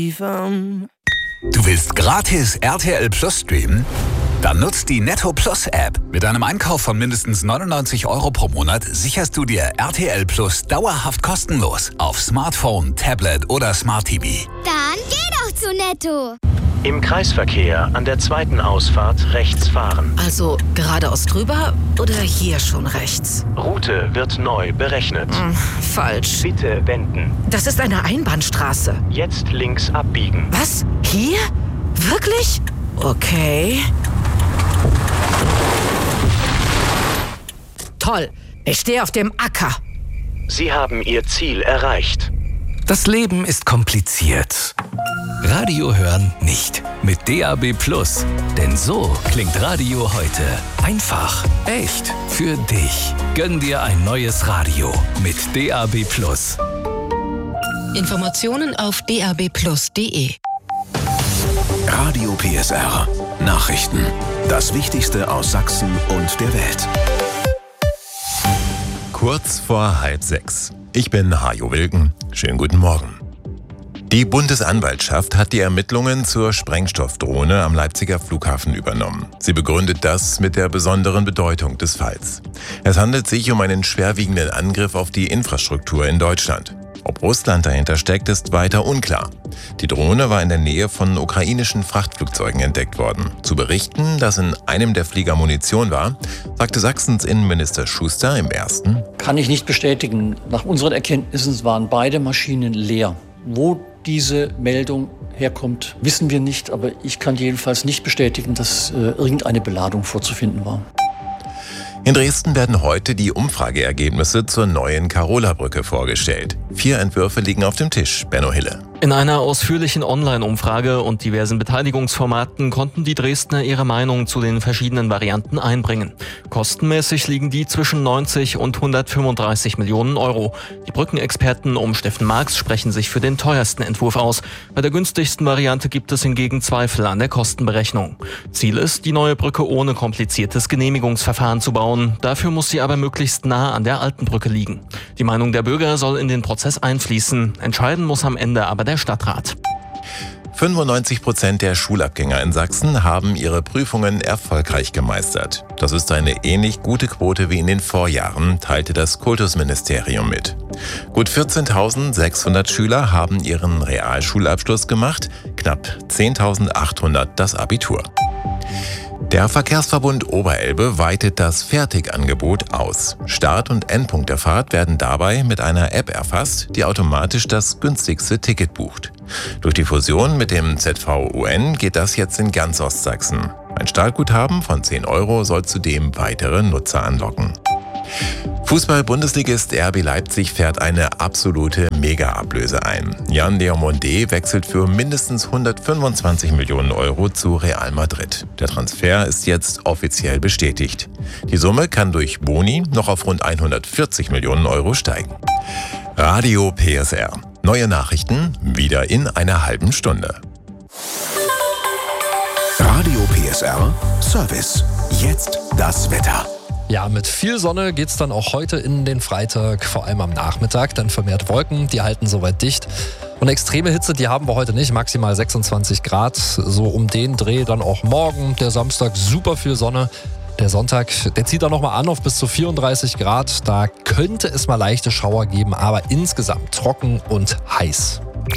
Du willst gratis RTL Plus streamen? Dann nutzt die Netto Plus App. Mit einem Einkauf von mindestens 99 € pro Monat sicherst du dir RTL Plus dauerhaft kostenlos auf Smartphone, Tablet oder Smart TV. Dann geh doch zu Netto. Im Kreisverkehr an der zweiten Ausfahrt rechts fahren. Also geradeaus drüber oder hier schon rechts? Route wird neu berechnet. Falsch. Bitte wenden. Das ist eine Einbahnstraße. Jetzt links abbiegen. Was? Hier? Wirklich? Okay. Toll. Ich stehe auf dem Acker. Sie haben Ihr Ziel erreicht. Das Leben ist kompliziert. Radio hören nicht. Mit DAB+. Denn so klingt Radio heute. Einfach, echt, für dich. Gönn dir ein neues Radio mit DAB+. Informationen auf dabplus.de. Radio PSR. Nachrichten. Das Wichtigste aus Sachsen und der Welt. Kurz vor 5:30. Ich bin Hajo Wilken. Schönen guten Morgen. Die Bundesanwaltschaft hat die Ermittlungen zur Sprengstoffdrohne am Leipziger Flughafen übernommen. Sie begründet das mit der besonderen Bedeutung des Falls. Es handelt sich um einen schwerwiegenden Angriff auf die Infrastruktur in Deutschland. Ob Russland dahinter steckt, ist weiter unklar. Die Drohne war in der Nähe von ukrainischen Frachtflugzeugen entdeckt worden. Zu berichten, dass in einem der Flieger Munition war, sagte Sachsens Innenminister Schuster im ersten: Kann ich nicht bestätigen. Nach unseren Erkenntnissen waren beide Maschinen leer. Wo diese Meldung herkommt, wissen wir nicht, aber ich kann jedenfalls nicht bestätigen, dass irgendeine Beladung vorzufinden war. In Dresden werden heute die Umfrageergebnisse zur neuen Karola-Brücke vorgestellt. 4 Entwürfe liegen auf dem Tisch. Benno Hille. In einer ausführlichen Online-Umfrage und diversen Beteiligungsformaten konnten die Dresdner ihre Meinung zu den verschiedenen Varianten einbringen. Kostenmäßig liegen die zwischen 90 und 135 Millionen €. Die Brückenexperten um Steffen Marx sprechen sich für den teuersten Entwurf aus. Bei der günstigsten Variante gibt es hingegen Zweifel an der Kostenberechnung. Ziel ist, die neue Brücke ohne kompliziertes Genehmigungsverfahren zu bauen. Dafür muss sie aber möglichst nah an der alten Brücke liegen. Die Meinung der Bürger soll in den Prozess einfließen. Entscheiden muss am Ende aber der Stadtrat. 95% der Schulabgänger in Sachsen haben ihre Prüfungen erfolgreich gemeistert. Das ist eine ähnlich gute Quote wie in den Vorjahren, teilte das Kultusministerium mit. Gut 14.600 Schüler haben ihren Realschulabschluss gemacht, knapp 10.800 das Abitur. Der Verkehrsverbund Oberelbe weitet das Fertigangebot aus. Start- und Endpunkt der Fahrt werden dabei mit einer App erfasst, die automatisch das günstigste Ticket bucht. Durch die Fusion mit dem ZVUN geht das jetzt in ganz Ostsachsen. Ein Startguthaben von 10 € soll zudem weitere Nutzer anlocken. Fußball-Bundesligist RB Leipzig fährt eine absolute Mega-Ablöse ein. Jan Diomande wechselt für mindestens 125 Millionen € zu Real Madrid. Der Transfer ist jetzt offiziell bestätigt. Die Summe kann durch Boni noch auf rund 140 Millionen € steigen. Radio PSR. Neue Nachrichten wieder in einer halben Stunde. Radio PSR Service. Jetzt das Wetter. Ja, mit viel Sonne geht's dann auch heute in den Freitag, vor allem am Nachmittag. Dann vermehrt Wolken, die halten soweit dicht. Und extreme Hitze, die haben wir heute nicht, maximal 26 Grad. So um den Dreh dann auch morgen. Der Samstag super viel Sonne. Der Sonntag, der zieht dann nochmal an auf bis zu 34 Grad. Da könnte es mal leichte Schauer geben, aber insgesamt trocken und heiß.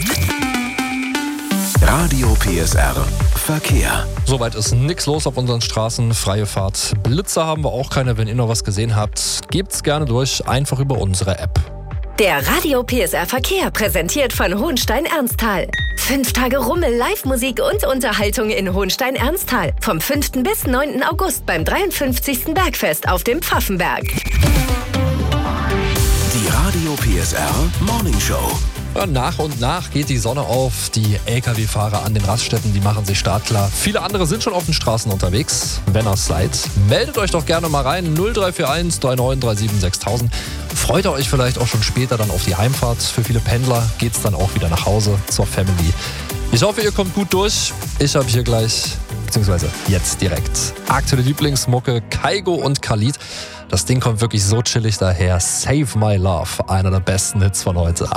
Radio PSR Verkehr. Soweit ist nichts los auf unseren Straßen. Freie Fahrt. Blitze haben wir auch keine. Wenn ihr noch was gesehen habt, gebt's gerne durch. Einfach über unsere App. Der Radio PSR Verkehr präsentiert von Hohenstein-Ernsthal. 5 Tage Rummel, Live-Musik und Unterhaltung in Hohenstein-Ernsthal. Vom 5. bis 9. August beim 53. Bergfest auf dem Pfaffenberg. Die Radio PSR Morning Show. Ja, nach und nach geht die Sonne auf. Die Lkw-Fahrer an den Raststätten, die machen sich startklar. Viele andere sind schon auf den Straßen unterwegs. Wenn ihr seid, meldet euch doch gerne mal rein. 0341 3937 6000. Freut ihr euch vielleicht auch schon später dann auf die Heimfahrt. Für viele Pendler geht's dann auch wieder nach Hause zur Family. Ich hoffe, ihr kommt gut durch. Ich habe hier gleich, beziehungsweise jetzt direkt, aktuelle Lieblingsmucke Kygo und Khalid. Das Ding kommt wirklich so chillig daher. Save My Love, einer der besten Hits von heute.